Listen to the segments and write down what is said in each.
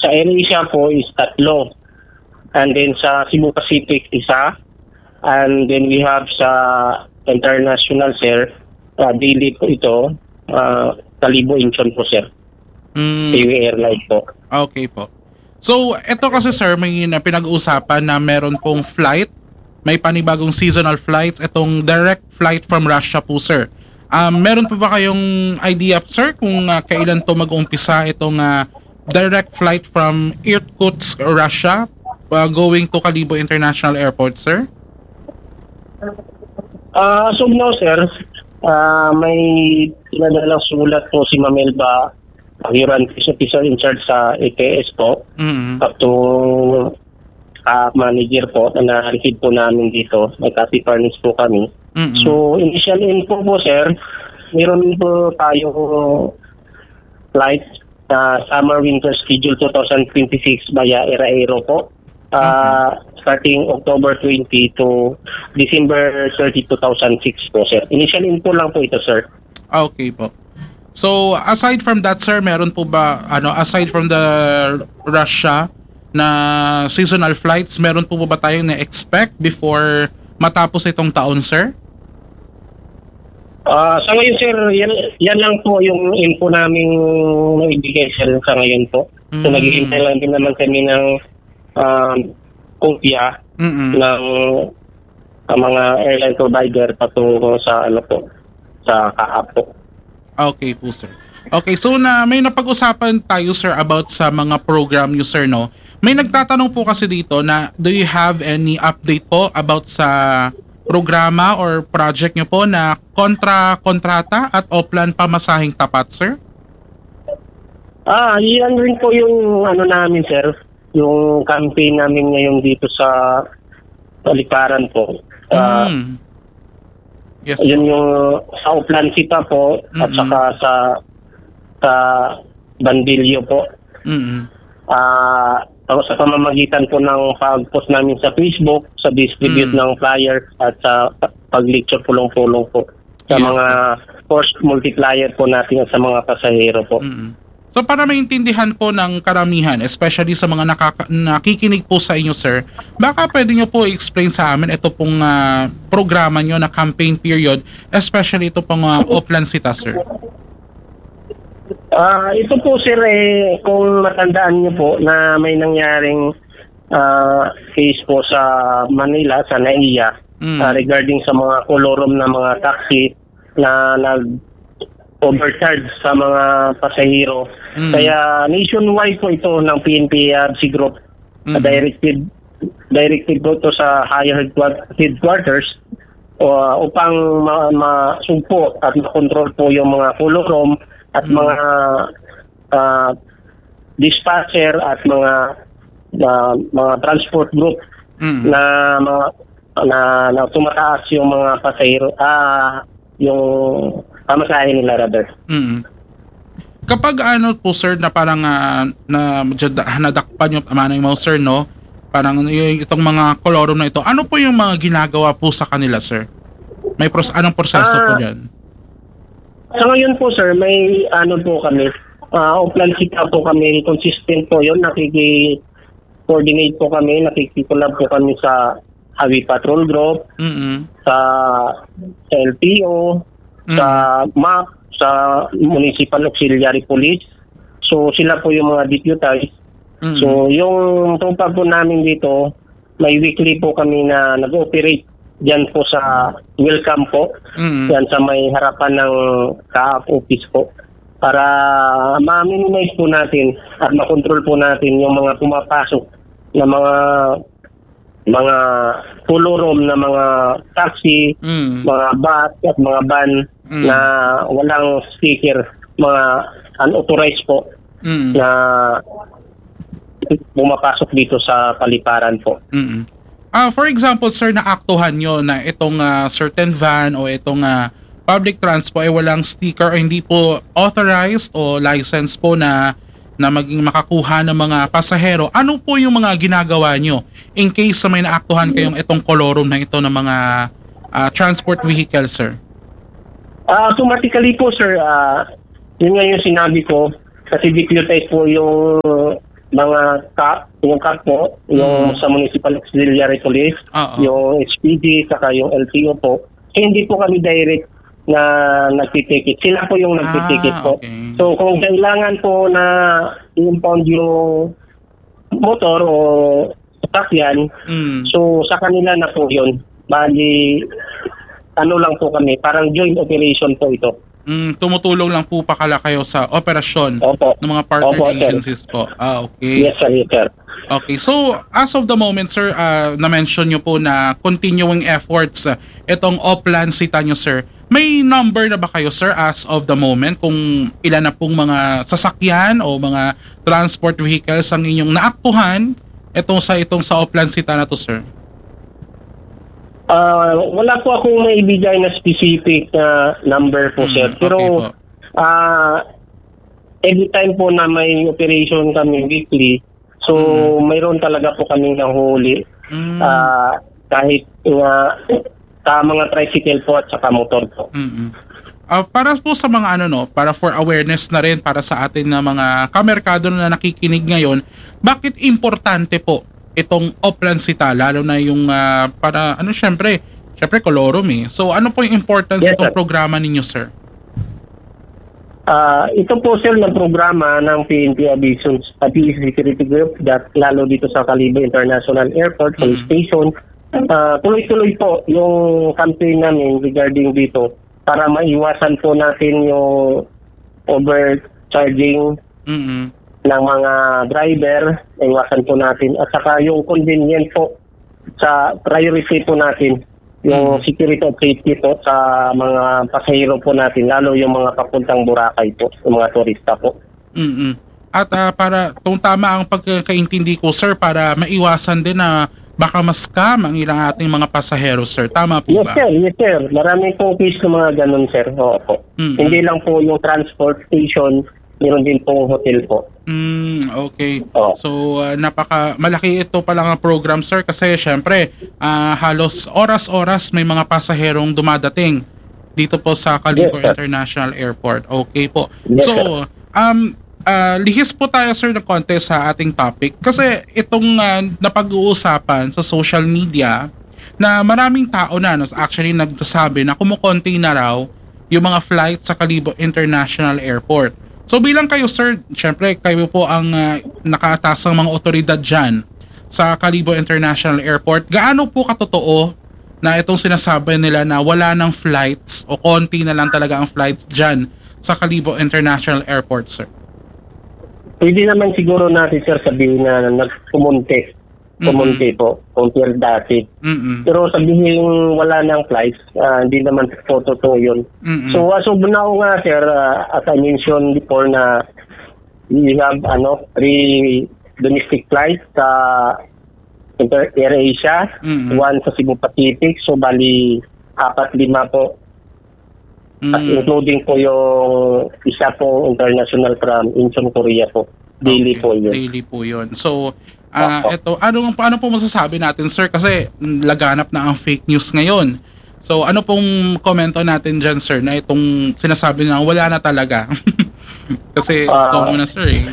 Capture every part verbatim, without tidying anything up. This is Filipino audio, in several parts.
Sa AirAsia po is tatlo. And then sa Cebu Pacific, isa. And then we have sa international, sir, uh, daily po ito, uh, Kalibo Incheon po, sir. Mm. A W Airlines po. Okay po. So, ito kasi sir, may na pinag-uusapan na meron pong flight, may panibagong seasonal flights, itong direct flight from Russia po, sir. Um, meron po ba kayong idea, sir, kung uh, kailan to mag-umpisa itong uh, direct flight from Irkutsk, Russia, uh, going to Kalibo International Airport, sir? Uh, so now, sir, uh, may pinadalang sulat po si Mamelba, Aviran Officer in charge sa A T S po, mm-hmm. up to uh, manager po na na-receive po namin dito. May copy furnish po kami. Mm-hmm. So, initial info po, sir, meron po tayong flight sa uh, summer-winter schedule twenty twenty-six via Aero po. Uh, mm-hmm. Starting October twentieth to December thirtieth, two thousand six po, sir. Initial info lang po ito, sir. Okay po. So, aside from that, sir, meron po ba, ano, aside from the Russia na seasonal flights, meron po ba tayong na-expect before matapos itong taon, sir? Uh, sa ngayon, sir, yan, yan lang po yung info naming naibigay, sir, sa ngayon po. Mm. So, naghihintay lang din naman kami ng um, kopya Mm-mm. ng uh, mga airline provider patungo sa ano po, sa Kaap po. Okay po, sir. Okay, so na may napag-usapan tayo, sir, about sa mga program nyo, sir, no? May nagtatanong po kasi dito na do you have any update po about sa programa or project nyo po na kontra-kontrata at Oplan pamasahing tapat, sir? Ah, yan rin po yung ano namin, sir. Yung campaign namin ngayon dito sa Paliparan po. Uh, mm. Yes. Yun yung sa Oplan Sita po, mm-hmm. at saka sa sa Bandilyo po. Mm-hmm. Ah, uh, sa pamamagitan po ng pag-post namin sa Facebook, sa distribute mm-hmm. ng flyers at sa pag-lecture pulong-pulong po sa yes. mga force multiplier po natin at sa mga pasahero po. Mm-hmm. So para maintindihan po ng karamihan, especially sa mga nakaka- nakikinig po sa inyo, sir, baka pwede nyo po i-explain sa amin ito pong uh, programa nyo na campaign period, especially ito pong uh, Oplan Sita, sir. Uh, ito po, sir, eh, kung matandaan nyo po na may nangyaring uh, case po sa Manila, sa N A I A, mm. uh, regarding sa mga kolorom na mga taxi na nag overcharge sa mga pasahero. Mm. Kaya nationwide po ito ng P N P A R C Group. Mm. Directed directed po ito sa higher headquarters uh, upang masumpo at makontrol po yung mga kolorom at mm. mga uh, dispatcher at mga uh, mga transport group mm. na mga na, na tumataas yung mga pasahero ah yung pamasahe nila, rather. Mm-hmm. Kapag ano po, sir, na parang uh, na nadakpan yung amanay mo, sir, no? Parang yung, itong mga kolorum na ito, ano po yung mga ginagawa po sa kanila, sir? May pros anong proseso uh, po dyan? Sa ngayon po, sir, may ano po kami, uh, Oplan Sita po kami, consistent po yun, nakiki-coordinate po kami, nakikikulab po kami sa Heavy Patrol Group, mm-hmm. sa, sa L T O, mm. sa M A P, sa Municipal Auxiliary Police. So sila po yung mga deputized. Mm. So yung tupad po namin dito, may weekly po kami na nag-operate diyan po sa welcome po. Mm. Diyan sa may harapan ng Kaap office po. Para ma-minimize po natin at makontrol po natin yung mga pumapasok na mga mga kolorom na mga taxi, mm. mga bus at mga van mm. na walang sticker, mga unauthorized po mm. na pumapasok dito sa Paliparan po. Mm. Uh, for example, sir, naaktuhan nyo na itong uh, certain van o itong uh, public transport ay walang sticker o hindi po authorized o license po na na maging makakuha ng mga pasahero. Ano po yung mga ginagawa nyo in case sa may naaktuhan kayong itong kolorum na ito ng mga uh, transport vehicle, sir? Uh, automatically po, sir, uh, yun nga yung sinabi ko, kasi deputized po yung mga CAP, yung CAP po, yung Mm. sa Municipal Auxiliary Police, Oo. yung H P D, saka yung L T O po. So, hindi po kami direct na nagtitikit. Sila po yung nagtitikit Ah, po. okay. So, kung kailangan po na i-impound yung motor o sasakyan, Mm. so sa kanila na po yun. Bali, ano lang po kami, parang joint operation po ito. Mm, tumutulong lang po pakala kayo sa operasyon Opo. ng mga partner Opo, sir. agencies po. Ah, okay. Yes, sir, yes, sir. Okay, so as of the moment, sir, uh, na-mention nyo po na continuing efforts uh, itong Oplan Cita nyo, sir. May number na ba kayo, sir, as of the moment kung ilan na pong mga sasakyan o mga transport vehicles ang inyong naaktuhan itong sa itong sa Oplan Cita na to, sir? Ah, wala po akong maibigay na specific na number po, Hmm, sir. Pero okay po. ah every time po na may operation kami weekly, so mayroon talaga po kami nahuli. Mm. Ah, kahit nga sa mga tricycle po at saka motor po. Mm-mm. Ah, para po sa mga ano no, para for awareness na rin para sa atin na mga kamerkado na nakikinig ngayon, bakit importante po itong Oplan Cita, lalo na yung ah, para ano syempre, syempre colorum eh. So ano po yung importance Yes, itong sir. programa ninyo, sir? Ah, ito po, sir, ng programa ng P N P Aviation Aviation Security Group that lalo dito sa Calibo International Airport, Police Mm. Station. Ah, tuloy-tuloy po yung campaign namin regarding dito para maiwasan po natin yung overcharging Mm. ng mga driver, iwasan po natin at saka yung convenient po sa priority po natin yung security of safety po sa mga pasahero po natin, lalo yung mga papuntang Boracay po, yung mga turista po. Mm. At ah, para kung tama ang pagkakaintindi ko, sir, para maiwasan din na baka ma-scam ang ilang ating mga pasahero, sir. Tama po Yes ba? sir, yes sir. Maraming po case ng mga ganun, sir. Oo po. Mm-mm. Hindi lang po yung transportation, meron din po hotel po. Mm, okay. Oo. So uh, napaka malaki ito pa lang ang program, sir, kasi syempre ah, halos oras-oras may mga pasaherong dumadating dito po sa Calibo Yes, sir. International Airport. Okay po. Yes, So um ah, lihis po tayo, sir, ng konti sa ating topic kasi itong ah, napag-uusapan sa social media na maraming tao na no, actually nagsasabi na kumukonti na raw yung mga flights sa Calibo International Airport. So bilang kayo, sir, syempre kayo po ang uh, nakaatasang mga otoridad dyan sa Calibo International Airport. Gaano po katotoo na itong sinasabi nila na wala ng flights o konti na lang talaga ang flights dyan sa Calibo International Airport, sir? Pwede naman siguro natin, sir, sabihin na nagpumunti. Pumunti po, compare dati. Mm-mm. Pero sabihin wala nang flights, ah, hindi naman po totoo yun. Mm-mm. So as of now nga, sir, ah, as I mentioned before na we have ano, three domestic flights sa Inter AirAsia, Mm-mm. one sa Cebu Pacific, so bali apat lima po. At Mm. including po yung isa po international from Incheon, Korea po. Daily Okay, po yun. Daily po yun. So, ah Opo. ito, ano, paano po masasabi natin, sir? Kasi mm, laganap na ang fake news ngayon. So, ano pong komento natin dyan, sir, na itong sinasabi na wala na talaga? Kasi, Ah. ito muna, sir, eh.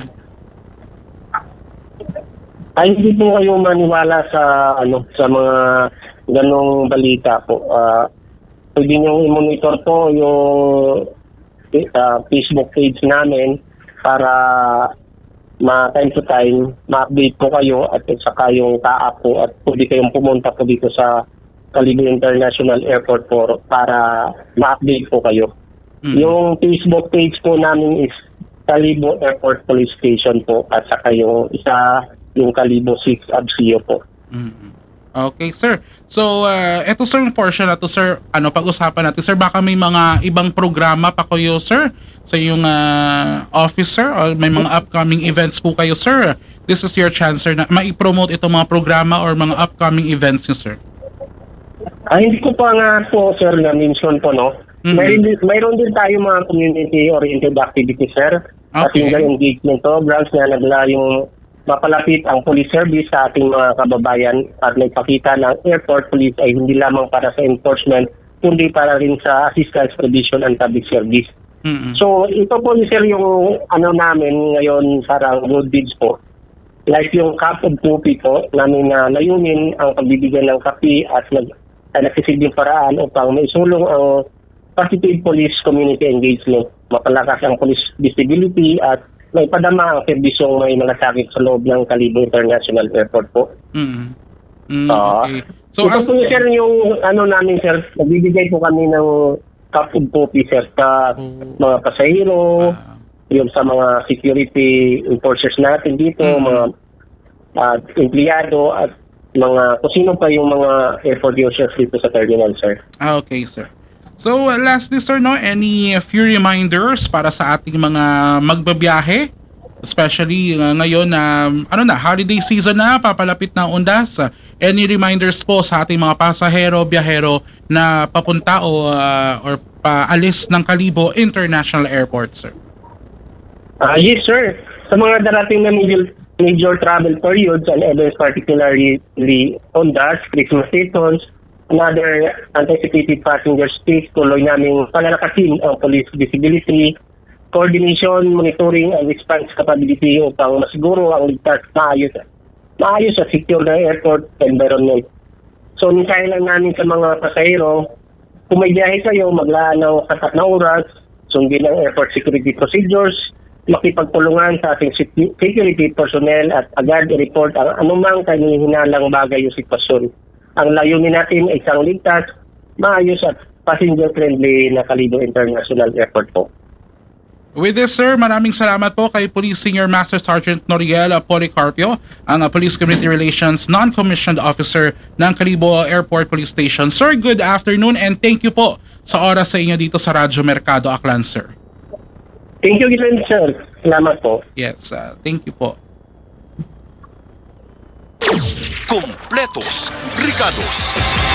Ay, hindi po kayo maniwala sa ano sa mga ganong balita po. Ah, pwede nyo i-monitor po yung ah, Facebook page namin para ma time to time ma-update po kayo at saka yung T A A po at pwede kayong pumunta po dito sa Calibo International Airport po para ma-update po kayo. Mm. Yung Facebook page po namin is Calibo Airport Police Station po at saka yung isa yung Calibo six Absio po. Mm. Okay, sir. So, uh, eto, sir, yung portion na to, sir, ano, pag-usapan natin, sir, baka may mga ibang programa pa kayo, sir, sa yung uh, office, sir, or may mga upcoming events po kayo, sir. This is your chance, sir, na ma-promote itong mga programa or mga upcoming events nyo, sir. Ah, hindi ko pa nga po, sir, na-mention po, no? Mhm. Mayroon, din, mayroon din tayo mga community-oriented activities, sir. At Okay. yung engagement programs na nagla yung mapalapit ang police service sa ating mga kababayan at nagpakita ng airport police ay hindi lamang para sa enforcement, kundi para rin sa assistance, provision, and public service. Mm-mm. So, ito po, sir, yung ano namin ngayon, parang good deeds po. like yung Cup of Coffee po, namin na layunin ang pagbibigay ng kape at nag, ay nagsisilbing paraan upang maisulong ang positive police community engagement, mapalakas ang police visibility at may padama ang serbisyong may malasakit sa loob ng Kalibo International Airport po. Mm. Mm, Uh, okay. So ito as po sir yung ano namin sir, nagbibigay po kami ng cup of coffee sir sa Oh. mga pasahero, Ah. yung sa mga security enforcers natin dito, Mm. mga uh, empleyado at mga kung sino pa yung mga airport users dito sa terminal sir. Ah, okay, sir. So, uh, lastly, sir, no, any uh, few reminders para sa ating mga magbabiyahe? Especially uh, ngayon na, um, ano na, holiday season na, papalapit na ang undas. Uh, any reminders po sa ating mga pasahero, biyahero na papunta o uh, or paalis ng Kalibo International Airport, sir? Ah, yes sir. Sa mga darating na major, major travel periods and events, particularly ondas, Christmas seasons, another anticipated passenger space, tuloy namin palalakasin ang police visibility, coordination, monitoring, and response capability upang masiguro ang ligtas, maayos, maayos at secure na airport environment. So, nisahin lang namin sa mga pasahero, kung may biyahe kayo, maglaan ng katat na oras, sundin ang airport security procedures, makipagtulungan sa ating security personnel at agad i-report ang anumang kanihinalang bagay o sitwasyon. Ang layunin natin ay isang ligtas, maayos at passenger-friendly na Kalibo International Airport po. With this, sir, maraming salamat po kay Police Senior Master Sergeant Noriel Policarpio, ang uh, Police Community Relations Non-Commissioned Officer ng Kalibo Airport Police Station. Sir, good afternoon and thank you po sa oras sa inyo dito sa Radyo Mercado Aklan, sir. Thank you again, sir. Salamat po. Yes, uh, thank you po. Kompletos, Ricados.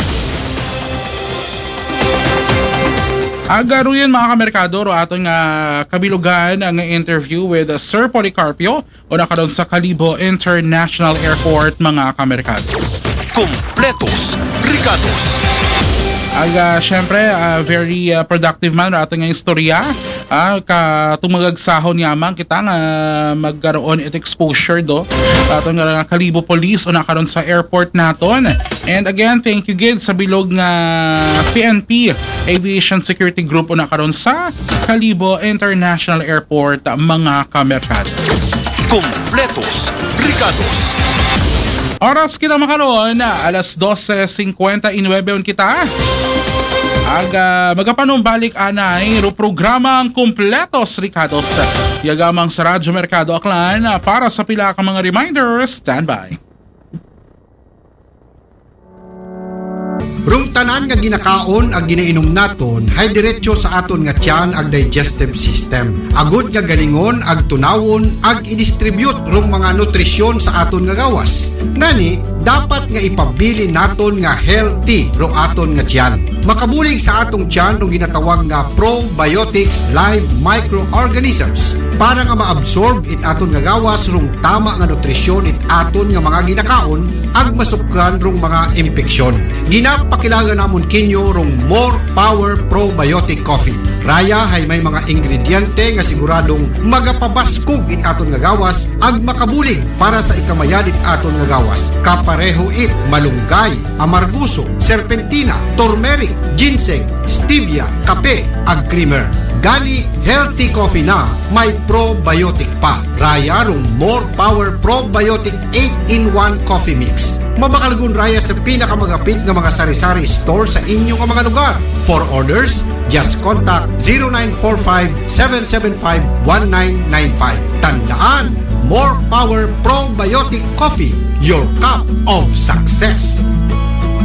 Agaruyan mga kamerkador, atong uh, kabilugan ang interview with uh, Sir Policarpio o nakaroon sa Kalibo International Airport mga kamerkador. Kompletos, Ricados. Aga, syempre, uh, very uh, productive man ato nga istorya. Ah, ka tumagagsahon yaman kita nga magkaroon it exposure do. Ato nga Kalibo Police o nakaroon sa airport naton. And again, thank you gid sa bilog nga P N P Aviation Security Group o nakaroon sa Kalibo International Airport mga kamerkado. Kompletos, Ricados. Oras kita makaroon, alas dose fifty-nine kita. Aga magapanumbalik anay ro programang Kompletos Ricados. Yagamang sa Radyo Mercado Aklan para sa pila ka mga reminders. Standby. Rung tanan nga ginakaon ag ginainom naton hay diretso sa aton nga tiyan ag digestive system. Agud nga galingon ag tunawon ag i-distribute rung mga nutrisyon sa aton nga gawas. Ngani dapat nga ipabili naton nga healthy rung aton nga tiyan. Makabulig sa atong tiyan rung ginatawag nga probiotics live microorganisms para nga maabsorb it aton nga gawas rung tama nga nutrisyon it aton nga mga ginakaon ag masukran rung mga impeksyon. Ginapakilala namon kinyo rung More Power Probiotic Coffee. Raya hay may mga ingrediente nga siguradong magapabaskog it aton nga gawas ag makabulig para sa ikamayan it aton nga gawas. Kapareho it malunggay, amarguso, serpentina, turmeric, ginseng, stevia, kape ag creamer. Gani healthy coffee na may probiotic pa. Raya rung More Power Probiotic eight in one Coffee Mix. Mabakalgun raya sa pinakamagapit ng mga sari-sari store sa inyong mga lugar. For orders, just contact zero nine four five, seven seven five, one nine nine five. Tandaan, More Power Probiotic Coffee, your cup of success.